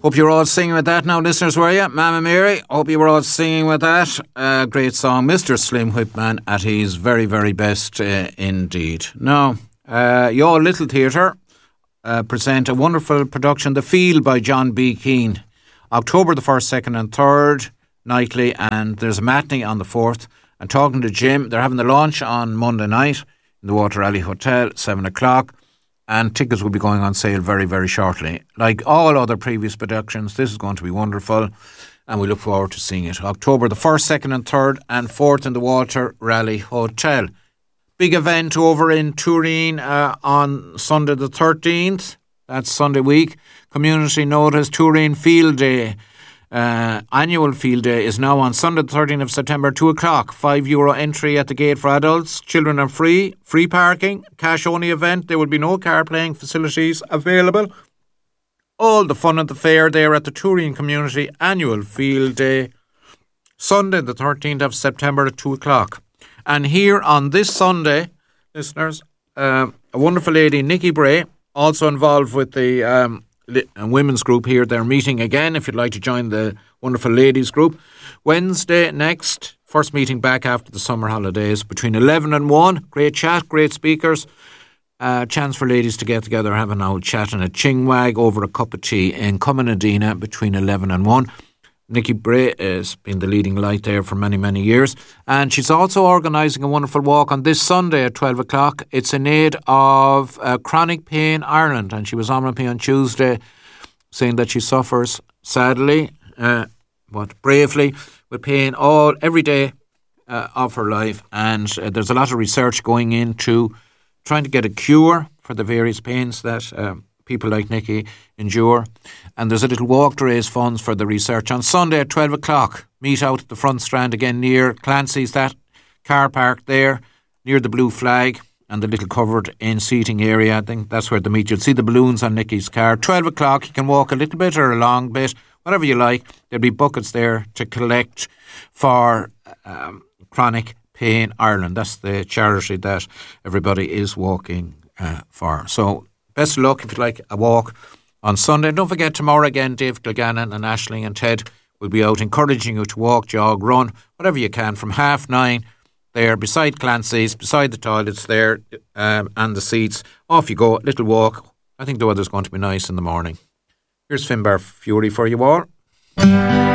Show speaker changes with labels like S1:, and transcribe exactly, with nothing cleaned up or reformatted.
S1: Hope you're all singing with that now, listeners, were you? Mama Mary, hope you were all singing with that. Uh, great song, Mister Slim Whipman at his very, very best uh, indeed. Now, uh, Yo Little Theatre uh, present a wonderful production, The Field by John B. Keane. October the first, second and third, nightly, and there's a matinee on the fourth. And talking to Jim, they're having the launch on Monday night in the Water Alley Hotel, seven o'clock. And tickets will be going on sale very, very shortly. Like all other previous productions, this is going to be wonderful, and we look forward to seeing it. October the first, second and third, and fourth in the Water Rally Hotel. Big event over in Turin uh, on Sunday the thirteenth. That's Sunday week. Community notice, Turin Field Day. Uh, annual field day is now on Sunday the thirteenth of September, two o'clock. five euro entry at the gate for adults. Children are free. Free parking. Cash only event. There will be no car playing facilities available. All the fun at the fair there at the Turin Community Annual Field Day. Sunday the thirteenth of September at two o'clock. And here on this Sunday, listeners, uh, a wonderful lady, Nikki Bray, also involved with the Um, and women's group here. They're meeting again if you'd like to join the wonderful ladies group. Wednesday next, first meeting back after the summer holidays, between eleven and one. Great chat, great speakers. Uh, chance for ladies to get together, have an old chat and a chingwag over a cup of tea in Cumanadina between eleven and one. Nikki Bray has been the leading light there for many, many years. And she's also organising a wonderful walk on this Sunday at twelve o'clock. It's in aid of uh, Chronic Pain Ireland. And she was on with me on Tuesday saying that she suffers, sadly, uh, but bravely, with pain all every day uh, of her life. And uh, there's a lot of research going into trying to get a cure for the various pains that Um, people like Nikki endure. And there's a little walk to raise funds for the research on Sunday at twelve o'clock. Meet out at the front strand again near Clancy's, that car park there, near the blue flag and the little covered in seating area. I think that's where the meet. You'll see the balloons on Nikki's car. twelve o'clock, you can walk a little bit or a long bit, whatever you like. There'll be buckets there to collect for um, Chronic Pain Ireland. That's the charity that everybody is walking uh, for. So best of luck if you'd like a walk on Sunday. Don't forget, tomorrow again, Dave Kilgannon and Aisling and Ted will be out encouraging you to walk, jog, run, whatever you can from half nine there beside Clancy's, beside the toilets there um, and the seats. Off you go, little walk. I think the weather's going to be nice in the morning. Here's Finbar Fury for you all.